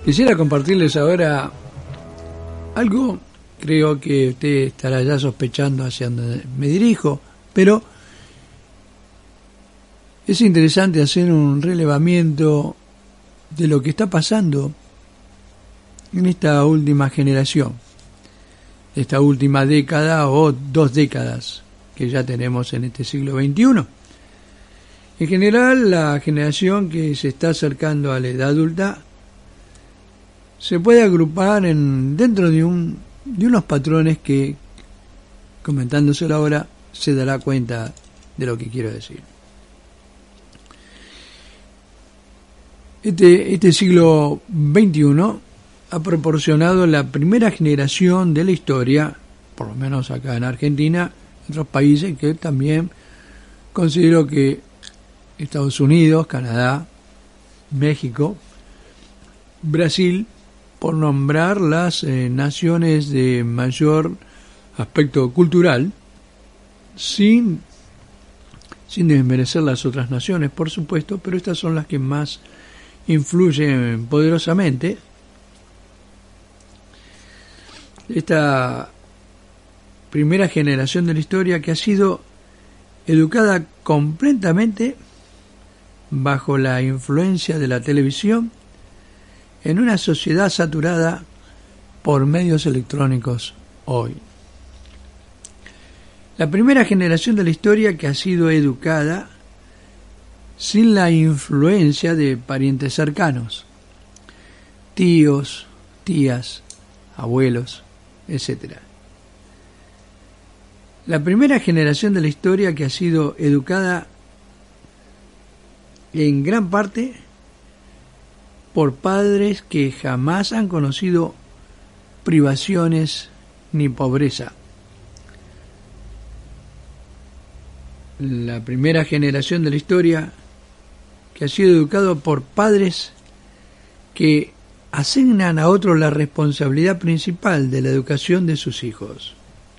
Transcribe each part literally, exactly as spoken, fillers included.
Quisiera compartirles ahora algo, creo que usted estará ya sospechando hacia dónde me dirijo, pero es interesante hacer un relevamiento de lo que está pasando en esta última generación, esta última década o dos décadas que ya tenemos en este siglo veintiuno. En general, la generación que se está acercando a la edad adulta se puede agrupar en dentro de un de unos patrones que, comentándoselo ahora, se dará cuenta de lo que quiero decir. Este, este siglo veintiuno ha proporcionado la primera generación de la historia, por lo menos acá en Argentina, en otros países que también considero que Estados Unidos, Canadá, México, Brasil, por nombrar las eh, naciones de mayor aspecto cultural, sin, sin desmerecer las otras naciones, por supuesto, pero estas son las que más influyen poderosamente. Esta primera generación de la historia que ha sido educada completamente bajo la influencia de la televisión en una sociedad saturada por medios electrónicos hoy. La primera generación de la historia que ha sido educada sin la influencia de parientes cercanos, tíos, tías, abuelos, etcétera. La primera generación de la historia que ha sido educada en gran parte por padres que jamás han conocido privaciones ni pobreza. La primera generación de la historia que ha sido educado por padres que asignan a otros la responsabilidad principal de la educación de sus hijos.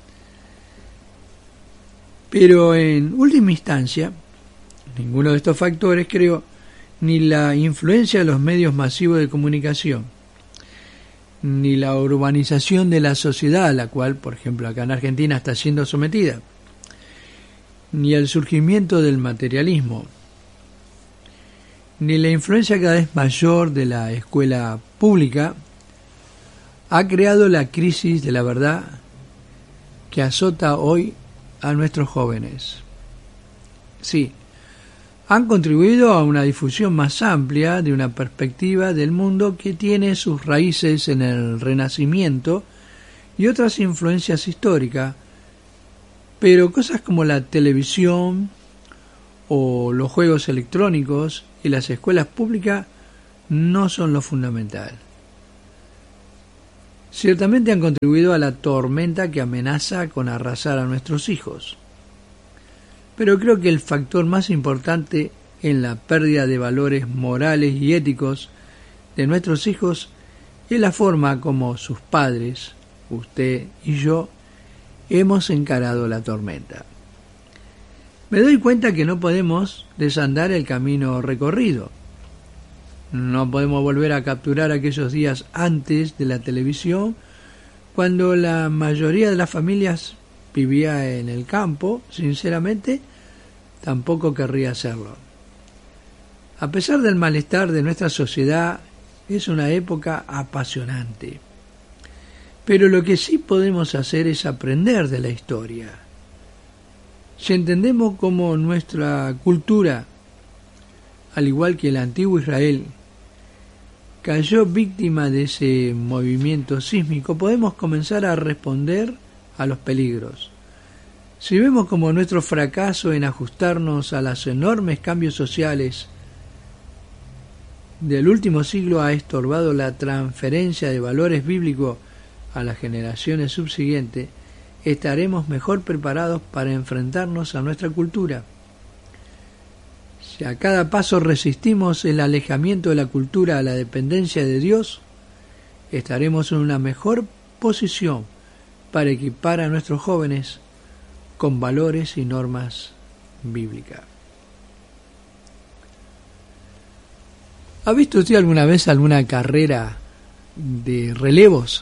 Pero en última instancia, ninguno de estos factores, creo, ni la influencia de los medios masivos de comunicación, ni la urbanización de la sociedad a la cual, por ejemplo, acá en Argentina está siendo sometida, ni el surgimiento del materialismo, ni la influencia cada vez mayor de la escuela pública ha creado la crisis de la verdad que azota hoy a nuestros jóvenes. Sí, han contribuido a una difusión más amplia de una perspectiva del mundo que tiene sus raíces en el Renacimiento y otras influencias históricas, pero cosas como la televisión o los juegos electrónicos y las escuelas públicas no son lo fundamental. Ciertamente han contribuido a la tormenta que amenaza con arrasar a nuestros hijos. Pero creo que el factor más importante en la pérdida de valores morales y éticos de nuestros hijos es la forma como sus padres, usted y yo, hemos encarado la tormenta. Me doy cuenta que no podemos desandar el camino recorrido. No podemos volver a capturar aquellos días antes de la televisión, cuando la mayoría de las familias vivía en el campo. Sinceramente, tampoco querría hacerlo. A pesar del malestar de nuestra sociedad, es una época apasionante. Pero lo que sí podemos hacer es aprender de la historia. Si entendemos cómo nuestra cultura, al igual que el antiguo Israel, cayó víctima de ese movimiento sísmico, podemos comenzar a responder a los peligros. Si vemos como nuestro fracaso en ajustarnos a los enormes cambios sociales del último siglo ha estorbado la transferencia de valores bíblicos a las generaciones subsiguientes, estaremos mejor preparados para enfrentarnos a nuestra cultura. Si a cada paso resistimos el alejamiento de la cultura a la dependencia de Dios, estaremos en una mejor posición para equipar a nuestros jóvenes con valores y normas bíblicas. ¿Ha visto usted alguna vez alguna carrera de relevos.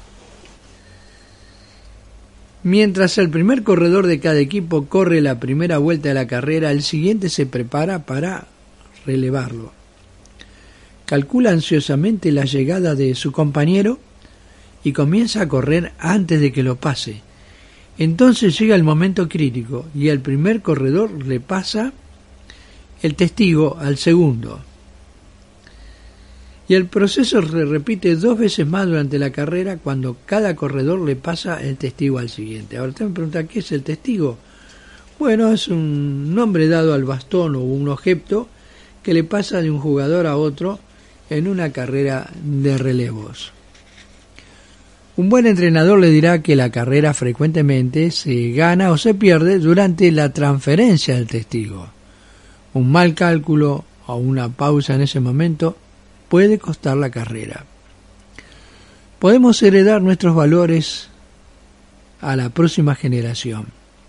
Mientras el primer corredor de cada equipo corre la primera vuelta de la carrera, el siguiente se prepara para relevarlo. Calcula ansiosamente la llegada de su compañero y comienza a correr antes de que lo pase. Entonces llega el momento crítico y el primer corredor le pasa el testigo al segundo. Y el proceso se repite dos veces más durante la carrera cuando cada corredor le pasa el testigo al siguiente. Ahora usted me pregunta, ¿qué es el testigo? Bueno, es un nombre dado al bastón o un objeto que le pasa de un jugador a otro en una carrera de relevos. Un buen entrenador le dirá que la carrera frecuentemente se gana o se pierde durante la transferencia del testigo. Un mal cálculo o una pausa en ese momento puede costar la carrera. Podemos heredar nuestros valores a la próxima generación,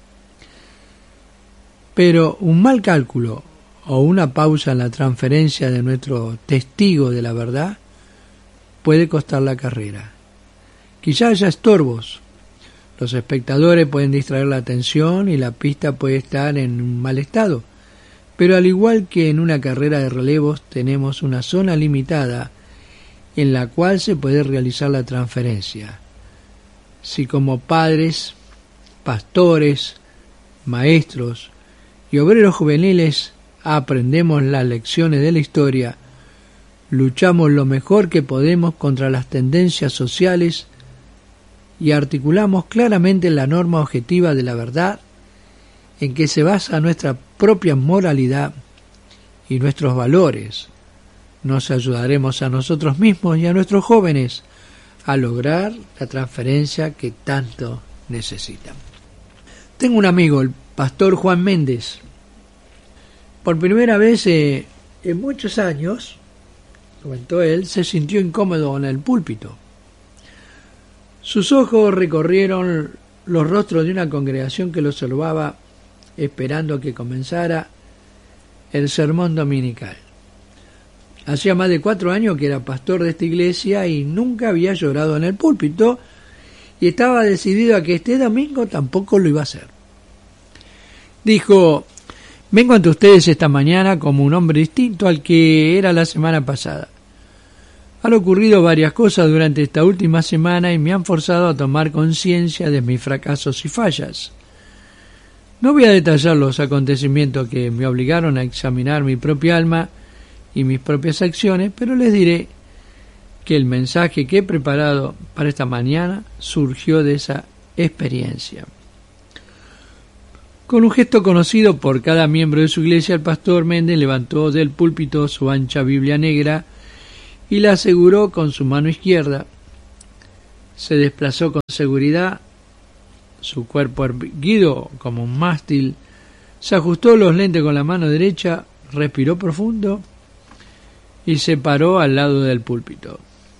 pero un mal cálculo o una pausa en la transferencia de nuestro testigo de la verdad puede costar la carrera. Quizá haya estorbos. Los espectadores pueden distraer la atención y la pista puede estar en un mal estado. Pero al igual que en una carrera de relevos, tenemos una zona limitada en la cual se puede realizar la transferencia. Si como padres, pastores, maestros y obreros juveniles aprendemos las lecciones de la historia, luchamos lo mejor que podemos contra las tendencias sociales y articulamos claramente la norma objetiva de la verdad en que se basa nuestra propia moralidad y nuestros valores. Nos ayudaremos a nosotros mismos y a nuestros jóvenes a lograr la transferencia que tanto necesitan. Tengo un amigo, el pastor Juan Méndez. Por primera vez eh, en muchos años, comentó él, se sintió incómodo en el púlpito. Sus ojos recorrieron los rostros de una congregación que lo observaba esperando a que comenzara el sermón dominical. Hacía más de cuatro años que era pastor de esta iglesia y nunca había llorado en el púlpito y estaba decidido a que este domingo tampoco lo iba a hacer. Dijo: vengo ante ustedes esta mañana como un hombre distinto al que era la semana pasada. Han ocurrido varias cosas durante esta última semana y me han forzado a tomar conciencia de mis fracasos y fallas. No voy a detallar los acontecimientos que me obligaron a examinar mi propia alma y mis propias acciones, pero les diré que el mensaje que he preparado para esta mañana surgió de esa experiencia. Con un gesto conocido por cada miembro de su iglesia, el pastor Méndez levantó del púlpito su ancha Biblia negra y la aseguró con su mano izquierda. Se desplazó con seguridad, su cuerpo erguido como un mástil, se ajustó los lentes con la mano derecha, respiró profundo y se paró al lado del púlpito.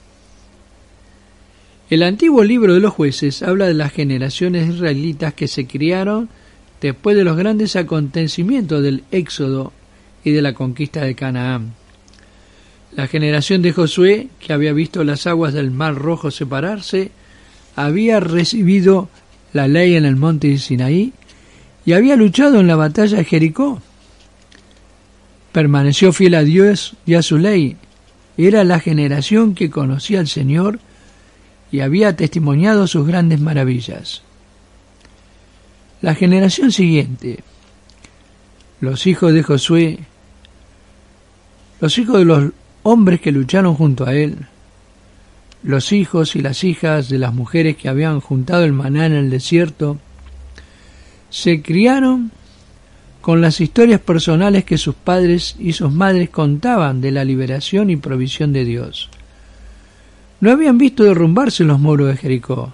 El antiguo libro de los jueces habla de las generaciones israelitas que se criaron después de los grandes acontecimientos del Éxodo y de la conquista de Canaán. La generación de Josué, que había visto las aguas del Mar Rojo separarse, había recibido la ley en el monte de Sinaí y había luchado en la batalla de Jericó. Permaneció fiel a Dios y a su ley. Era la generación que conocía al Señor y había testimoniado sus grandes maravillas. La generación siguiente, los hijos de Josué, los hijos de los hombres que lucharon junto a él, los hijos y las hijas de las mujeres que habían juntado el maná en el desierto, se criaron con las historias personales que sus padres y sus madres contaban de la liberación y provisión de Dios. No habían visto derrumbarse los muros de Jericó.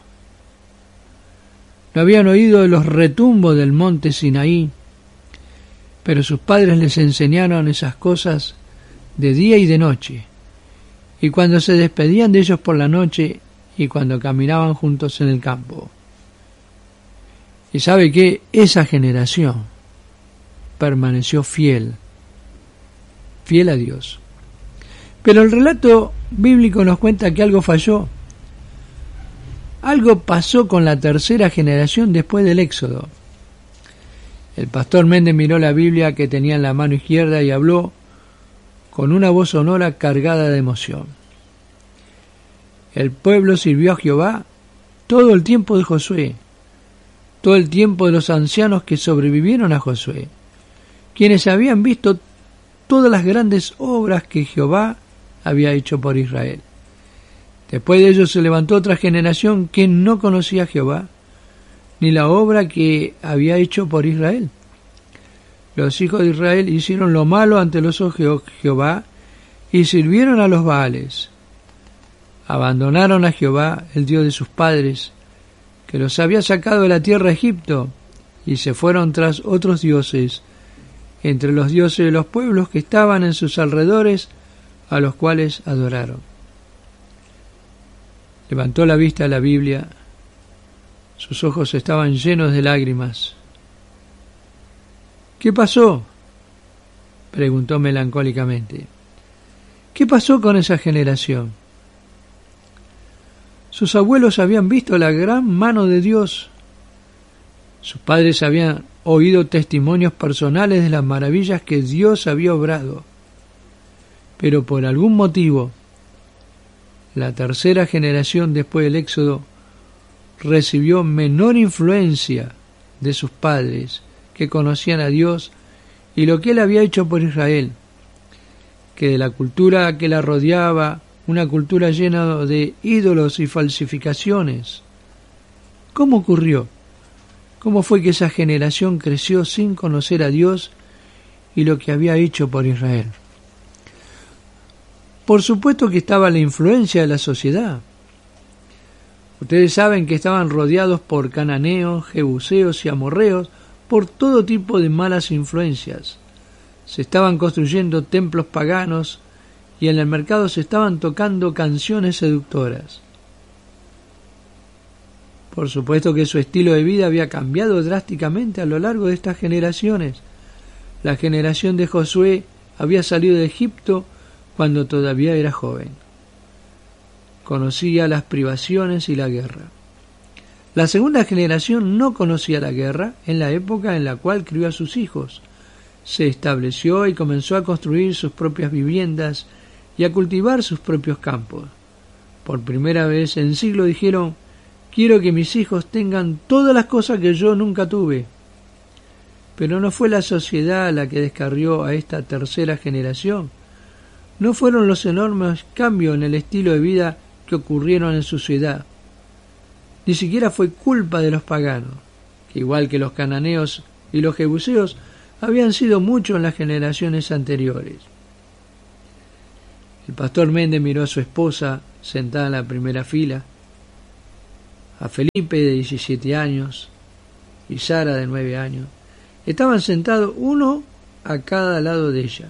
No habían oído de los retumbos del monte Sinaí, pero sus padres les enseñaron esas cosas de día y de noche, y cuando se despedían de ellos por la noche y cuando caminaban juntos en el campo. Y sabe que esa generación permaneció fiel, fiel a Dios. Pero el relato bíblico nos cuenta que algo falló. Algo pasó con la tercera generación después del Éxodo. El pastor Méndez miró la Biblia que tenía en la mano izquierda y habló con una voz sonora cargada de emoción. El pueblo sirvió a Jehová todo el tiempo de Josué, todo el tiempo de los ancianos que sobrevivieron a Josué, quienes habían visto todas las grandes obras que Jehová había hecho por Israel. Después de ellos se levantó otra generación que no conocía a Jehová, ni la obra que había hecho por Israel. Los hijos de Israel hicieron lo malo ante los ojos de Jehová y sirvieron a los Baales. Abandonaron a Jehová, el Dios de sus padres, que los había sacado de la tierra de Egipto, y se fueron tras otros dioses, entre los dioses de los pueblos que estaban en sus alrededores, a los cuales adoraron. Levantó la vista a la Biblia. Sus ojos estaban llenos de lágrimas. ¿Qué pasó?, preguntó melancólicamente. ¿Qué pasó con esa generación? Sus abuelos habían visto la gran mano de Dios. Sus padres habían oído testimonios personales de las maravillas que Dios había obrado. Pero por algún motivo, la tercera generación después del Éxodo recibió menor influencia de sus padres, que conocían a Dios y lo que Él había hecho por Israel, que de la cultura que la rodeaba, una cultura llena de ídolos y falsificaciones. ¿Cómo ocurrió? ¿Cómo fue que esa generación creció sin conocer a Dios y lo que había hecho por Israel? Por supuesto que estaba la influencia de la sociedad. Ustedes saben que estaban rodeados por cananeos, jebuseos y amorreos, por todo tipo de malas influencias. Se estaban construyendo templos paganos y en el mercado se estaban tocando canciones seductoras. Por supuesto que su estilo de vida había cambiado drásticamente a lo largo de estas generaciones. La generación de Josué había salido de Egipto cuando todavía era joven. Conocía las privaciones y la guerra. La segunda generación no conocía la guerra en la época en la cual crió a sus hijos. Se estableció y comenzó a construir sus propias viviendas y a cultivar sus propios campos. Por primera vez en siglos dijeron: quiero que mis hijos tengan todas las cosas que yo nunca tuve. Pero no fue la sociedad la que descarrió a esta tercera generación. No fueron los enormes cambios en el estilo de vida que ocurrieron en su ciudad. Ni siquiera fue culpa de los paganos, que igual que los cananeos y los jebuseos, habían sido muchos en las generaciones anteriores. El pastor Méndez miró a su esposa, sentada en la primera fila, a Felipe, de diecisiete años, y Sara, de nueve años. Estaban sentados uno a cada lado de ella.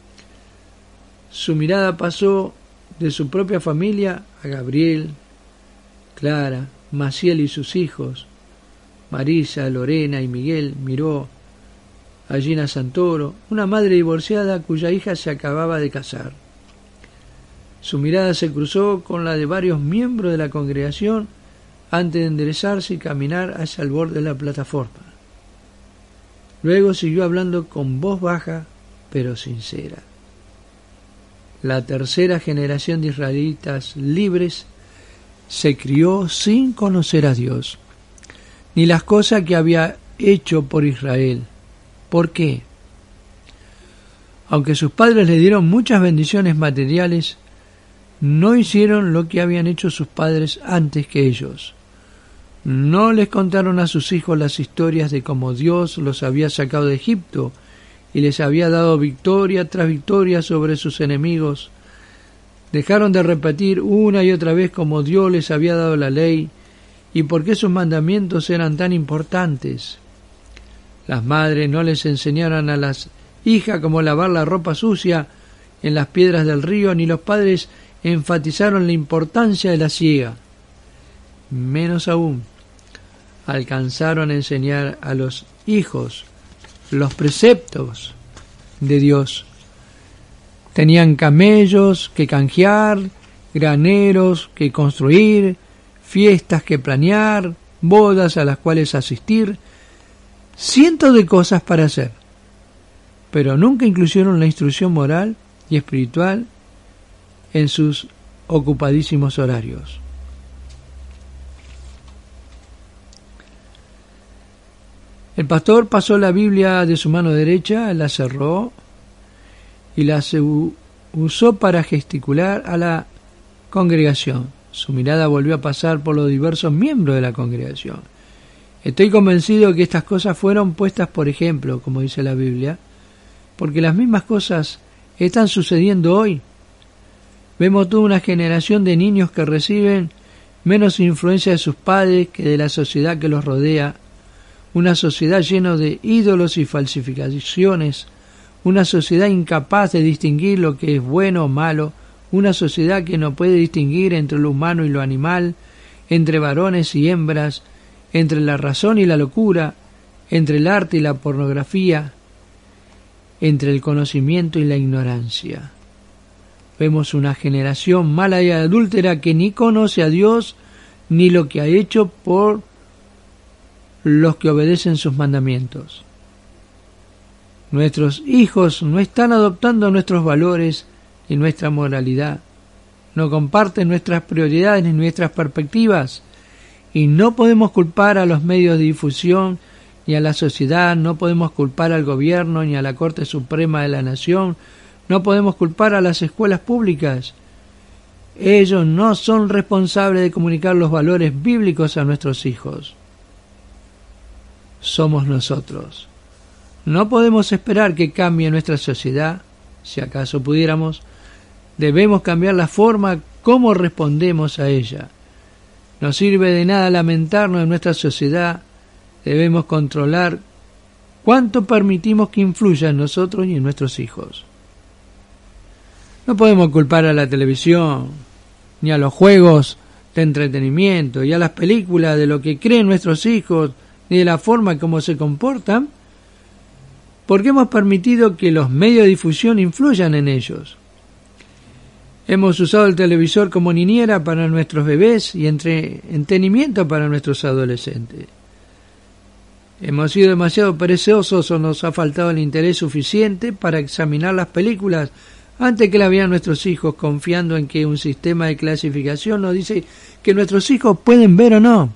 Su mirada pasó de su propia familia a Gabriel, Clara, Maciel y sus hijos, Marisa, Lorena y Miguel. Miró a Gina Santoro, una madre divorciada cuya hija se acababa de casar. Su mirada se cruzó con la de varios miembros de la congregación antes de enderezarse y caminar hacia el borde de la plataforma. Luego siguió hablando con voz baja pero sincera. La tercera generación de israelitas libres se crió sin conocer a Dios, ni las cosas que había hecho por Israel. ¿Por qué? Aunque sus padres le dieron muchas bendiciones materiales, no hicieron lo que habían hecho sus padres antes que ellos. No les contaron a sus hijos las historias de cómo Dios los había sacado de Egipto y les había dado victoria tras victoria sobre sus enemigos. Dejaron de repetir una y otra vez cómo Dios les había dado la ley y por qué sus mandamientos eran tan importantes. Las madres no les enseñaron a las hijas cómo lavar la ropa sucia en las piedras del río, ni los padres enfatizaron la importancia de la siega. Menos aún, alcanzaron a enseñar a los hijos los preceptos de Dios. Tenían camellos que canjear, graneros que construir, fiestas que planear, bodas a las cuales asistir, cientos de cosas para hacer, pero nunca incluyeron la instrucción moral y espiritual en sus ocupadísimos horarios. El pastor pasó la Biblia de su mano derecha, la cerró y la usó para gesticular a la congregación. Su mirada volvió a pasar por los diversos miembros de la congregación. Estoy convencido que estas cosas fueron puestas por ejemplo, como dice la Biblia, porque las mismas cosas están sucediendo hoy. Vemos toda una generación de niños que reciben menos influencia de sus padres que de la sociedad que los rodea, una sociedad llena de ídolos y falsificaciones, una sociedad incapaz de distinguir lo que es bueno o malo, una sociedad que no puede distinguir entre lo humano y lo animal, entre varones y hembras, entre la razón y la locura, entre el arte y la pornografía, entre el conocimiento y la ignorancia. Vemos una generación mala y adúltera que ni conoce a Dios ni lo que ha hecho por los que obedecen sus mandamientos. Nuestros hijos no están adoptando nuestros valores y nuestra moralidad, no comparten nuestras prioridades ni nuestras perspectivas, y no podemos culpar a los medios de difusión ni a la sociedad, no podemos culpar al gobierno ni a la Corte Suprema de la Nación, no podemos culpar a las escuelas públicas. Ellos no son responsables de comunicar los valores bíblicos a nuestros hijos. Somos nosotros. No podemos esperar que cambie nuestra sociedad. Si acaso pudiéramos, debemos cambiar la forma como respondemos a ella. No sirve de nada lamentarnos en nuestra sociedad. Debemos controlar cuánto permitimos que influya en nosotros y en nuestros hijos. No podemos culpar a la televisión, ni a los juegos de entretenimiento, y a las películas de lo que creen nuestros hijos, ni de la forma como se comportan, porque hemos permitido que los medios de difusión influyan en ellos. Hemos usado el televisor como niñera para nuestros bebés y entretenimiento para nuestros adolescentes. Hemos sido demasiado perezosos o nos ha faltado el interés suficiente para examinar las películas antes que las vean nuestros hijos, confiando en que un sistema de clasificación nos dice que nuestros hijos pueden ver o no.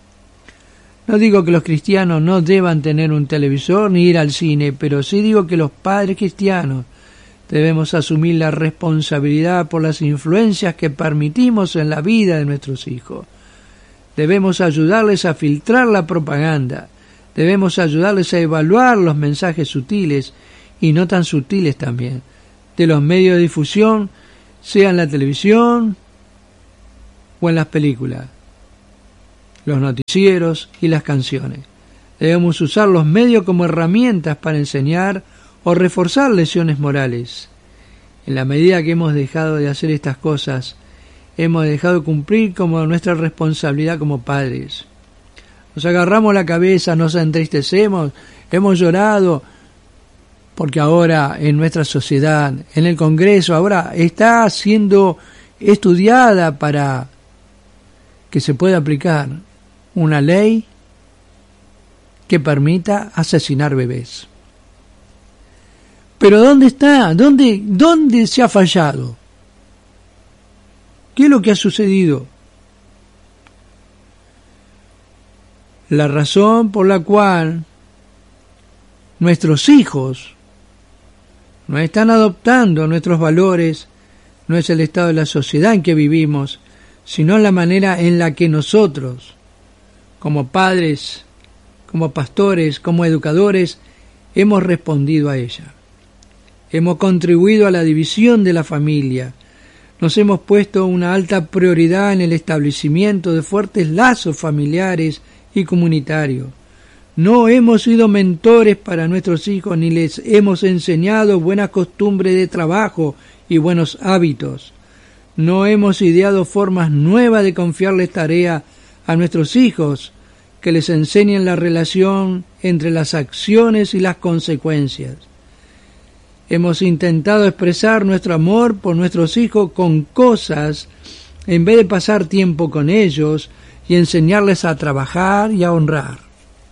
No digo que los cristianos no deban tener un televisor ni ir al cine, pero sí digo que los padres cristianos debemos asumir la responsabilidad por las influencias que permitimos en la vida de nuestros hijos. Debemos ayudarles a filtrar la propaganda. Debemos ayudarles a evaluar los mensajes sutiles y no tan sutiles también de los medios de difusión, sea en la televisión o en las películas, los noticieros y las canciones. Debemos usar los medios como herramientas para enseñar o reforzar lecciones morales. En la medida que hemos dejado de hacer estas cosas, hemos dejado de cumplir como nuestra responsabilidad como padres. Nos agarramos la cabeza, nos entristecemos, hemos llorado, porque ahora en nuestra sociedad, en el Congreso, ahora está siendo estudiada para que se pueda aplicar una ley que permita asesinar bebés. Pero ¿dónde está? ¿Dónde, dónde se ha fallado? ¿Qué es lo que ha sucedido? La razón por la cual nuestros hijos no están adoptando nuestros valores no es el estado de la sociedad en que vivimos, sino la manera en la que nosotros, como padres, como pastores, como educadores, hemos respondido a ella. Hemos contribuido a la división de la familia. Nos hemos puesto una alta prioridad en el establecimiento de fuertes lazos familiares y comunitarios. No hemos sido mentores para nuestros hijos ni les hemos enseñado buenas costumbres de trabajo y buenos hábitos. No hemos ideado formas nuevas de confiarles tareas a nuestros hijos que les enseñen la relación entre las acciones y las consecuencias. Hemos intentado expresar nuestro amor por nuestros hijos con cosas, en vez de pasar tiempo con ellos y enseñarles a trabajar y a honrar.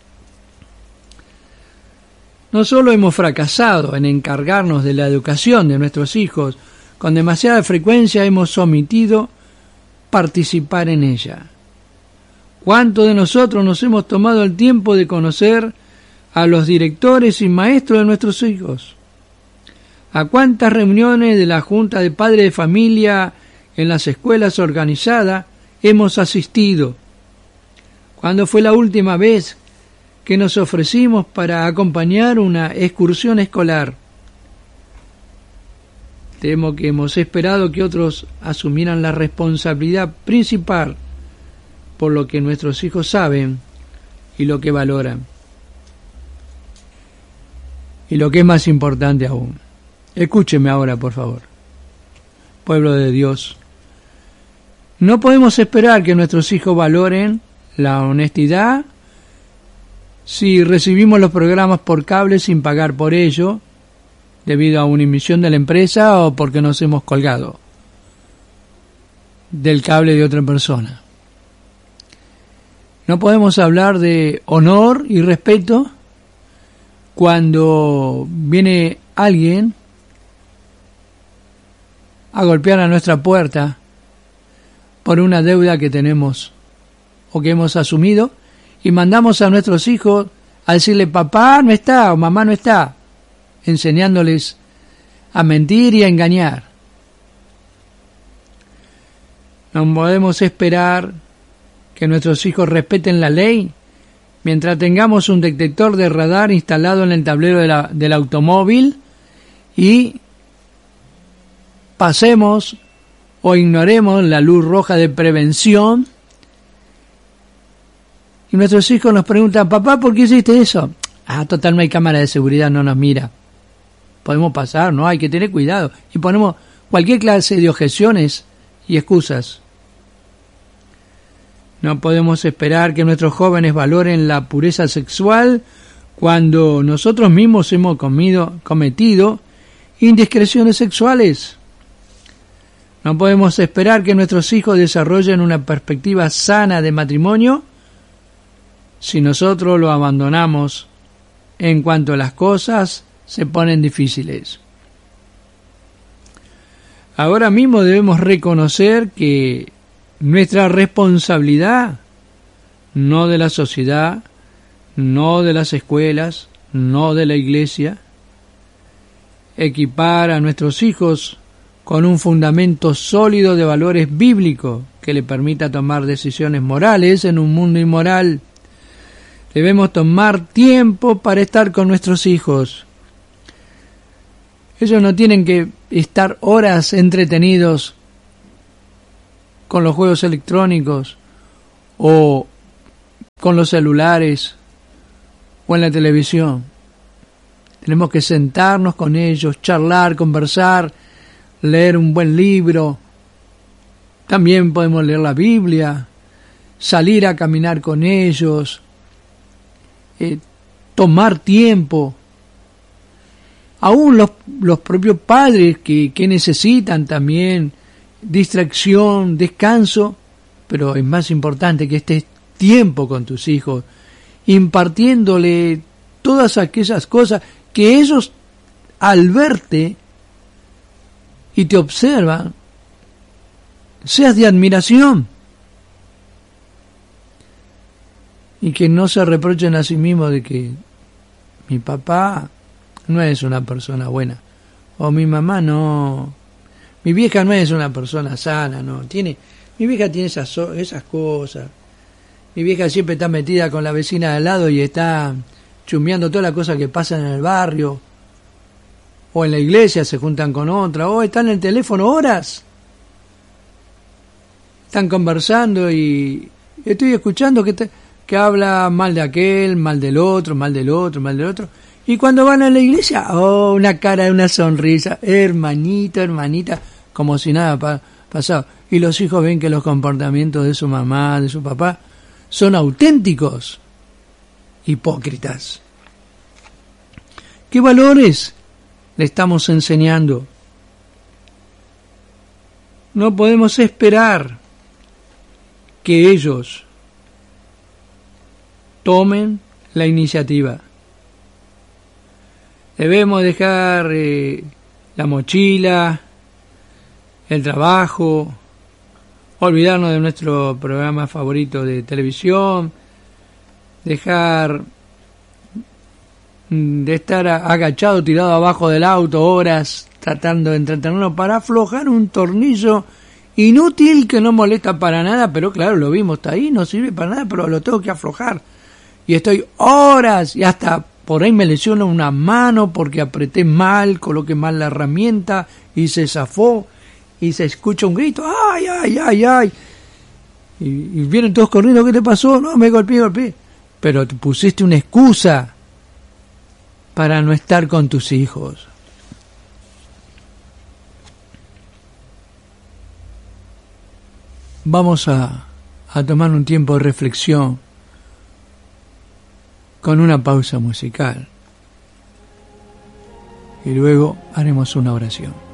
No solo hemos fracasado en encargarnos de la educación de nuestros hijos, con demasiada frecuencia hemos omitido participar en ella. ¿Cuántos de nosotros nos hemos tomado el tiempo de conocer a los directores y maestros de nuestros hijos? ¿A cuántas reuniones de la Junta de Padres de Familia en las escuelas organizadas hemos asistido? ¿Cuándo fue la última vez que nos ofrecimos para acompañar una excursión escolar? Temo que hemos esperado que otros asumieran la responsabilidad principal por lo que nuestros hijos saben y lo que valoran. Y lo que es más importante aún, escúcheme ahora, por favor, pueblo de Dios. No podemos esperar que nuestros hijos valoren la honestidad si recibimos los programas por cable sin pagar por ello, debido a una emisión de la empresa o porque nos hemos colgado del cable de otra persona. No podemos hablar de honor y respeto cuando viene alguien a golpear a nuestra puerta por una deuda que tenemos o que hemos asumido y mandamos a nuestros hijos a decirle papá no está o mamá no está, enseñándoles a mentir y a engañar. No podemos esperar que nuestros hijos respeten la ley mientras tengamos un detector de radar instalado en el tablero de la, del automóvil y pasemos o ignoremos la luz roja de prevención. Y nuestros hijos nos preguntan, papá, ¿por qué hiciste eso? Ah, total, no hay cámara de seguridad, no nos mira. Podemos pasar, no, hay que tener cuidado. Y ponemos cualquier clase de objeciones y excusas. No podemos esperar que nuestros jóvenes valoren la pureza sexual cuando nosotros mismos hemos comido, cometido indiscreciones sexuales. No podemos esperar que nuestros hijos desarrollen una perspectiva sana de matrimonio si nosotros lo abandonamos en cuanto las cosas se ponen difíciles. Ahora mismo debemos reconocer que nuestra responsabilidad, no de la sociedad, no de las escuelas, no de la iglesia, equipar a nuestros hijos con un fundamento sólido de valores bíblicos que le permita tomar decisiones morales en un mundo inmoral. Debemos tomar tiempo para estar con nuestros hijos. Ellos no tienen que estar horas entretenidos con los juegos electrónicos o con los celulares o en la televisión. Tenemos que sentarnos con ellos, charlar, conversar, leer un buen libro. También podemos leer la Biblia, salir a caminar con ellos, eh, tomar tiempo. Aún los, los propios padres que, que necesitan también distracción, descanso, pero es más importante que estés tiempo con tus hijos, impartiéndole todas aquellas cosas que ellos al verte y te observan, seas de admiración y que no se reprochen a sí mismos de que mi papá no es una persona buena o mi mamá no, mi vieja no es una persona sana, no, tiene, mi vieja tiene esas, esas cosas, mi vieja siempre está metida con la vecina de al lado y está chusmeando todas las cosas que pasan en el barrio, o en la iglesia se juntan con otra, o están en el teléfono horas, están conversando y estoy escuchando que, te, que habla mal de aquel, mal del otro, mal del otro, mal del otro, y cuando van a la iglesia, oh, una cara, una sonrisa, hermanito, hermanita, como si nada pa- pasado. Y los hijos ven que los comportamientos de su mamá, de su papá, son auténticos hipócritas. ¿Qué valores le estamos enseñando. No podemos esperar que ellos tomen la iniciativa. Debemos dejar eh, la mochila, el trabajo, olvidarnos de nuestro programa favorito de televisión, dejar de estar agachado, tirado abajo del auto horas tratando de entretenernos para aflojar un tornillo inútil que no molesta para nada, pero claro, lo vimos, está ahí, no sirve para nada, pero lo tengo que aflojar. Y estoy horas y hasta por ahí me lesiono una mano porque apreté mal, coloqué mal la herramienta y se zafó y se escucha un grito, ¡ay, ay, ay, ay! Y, y vienen todos corriendo, ¿qué te pasó? No, me golpeé, golpeé. Pero te pusiste una excusa para no estar con tus hijos. Vamos a, a tomar un tiempo de reflexión con una pausa musical y luego haremos una oración.